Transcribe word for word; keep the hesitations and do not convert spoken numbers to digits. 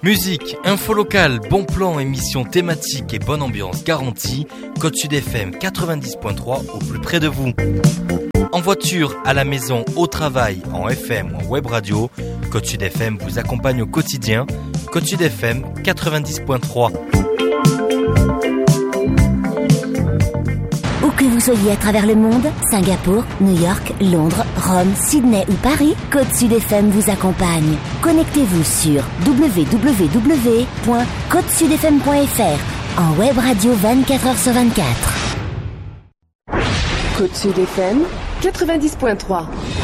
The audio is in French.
Musique, info locale, bon plan, émission thématique et bonne ambiance garantie. Côte Sud F M quatre-vingt-dix point trois au plus près de vous. En voiture, à la maison, au travail, en F M ou en web radio, Côte Sud F M vous accompagne au quotidien. Côte Sud F M quatre-vingt-dix point trois. Où que vous soyez à travers le monde, Singapour, New York, Londres, Rome, Sydney ou Paris, Côte Sud F M vous accompagne. Connectez-vous sur w w w point côte sud f m point f r en web radio vingt-quatre heures sur vingt-quatre. Côte Sud F M quatre-vingt-dix point trois.